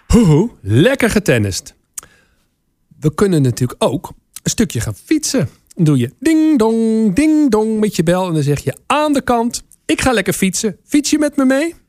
Hoehoe, lekker getennist. We kunnen natuurlijk ook een stukje gaan fietsen. Dan doe je ding dong met je bel en dan zeg je aan de kant. Ik ga lekker fietsen. Fiets je met me mee?